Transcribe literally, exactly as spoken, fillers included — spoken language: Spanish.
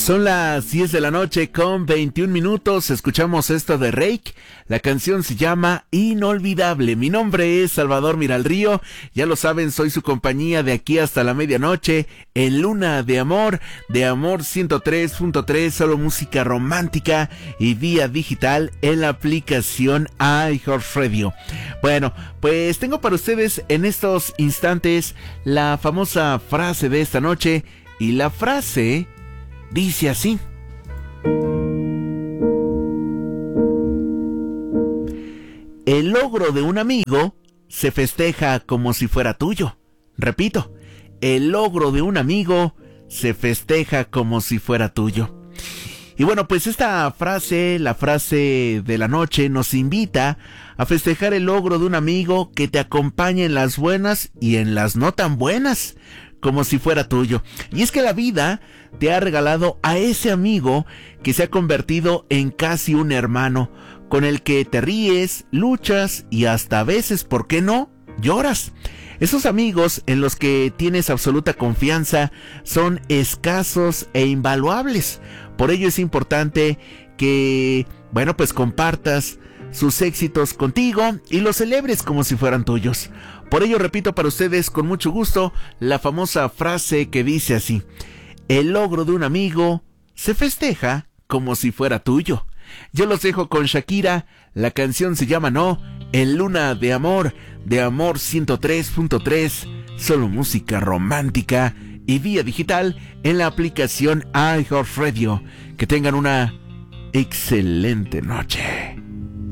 Son las diez de la noche con veintiún minutos. Escuchamos esto de Reik. La canción se llama Inolvidable. Mi nombre es Salvador Miralrío. Ya lo saben, soy su compañía de aquí hasta la medianoche en Luna de Amor, de Amor ciento tres punto tres, solo música romántica y vía digital en la aplicación iHeartRadio. Bueno, pues tengo para ustedes en estos instantes la famosa frase de esta noche, y la frase dice así: el logro de un amigo se festeja como si fuera tuyo. Repito, el logro de un amigo se festeja como si fuera tuyo. Y bueno, pues esta frase, la frase de la noche, nos invita a festejar el logro de un amigo que te acompaña en las buenas y en las no tan buenas, como si fuera tuyo. Y es que la vida te ha regalado a ese amigo que se ha convertido en casi un hermano, con el que te ríes, luchas y hasta a veces, ¿por qué no?, lloras. Esos amigos en los que tienes absoluta confianza son escasos e invaluables. Por ello es importante que, bueno, pues compartas sus éxitos contigo y los celebres como si fueran tuyos. Por ello repito para ustedes con mucho gusto la famosa frase que dice así: el logro de un amigo se festeja como si fuera tuyo. Yo los dejo con Shakira. La canción se llama No, en Luna de Amor, de Amor ciento tres punto tres, solo música romántica y vía digital en la aplicación iHeartRadio. Que tengan una excelente noche.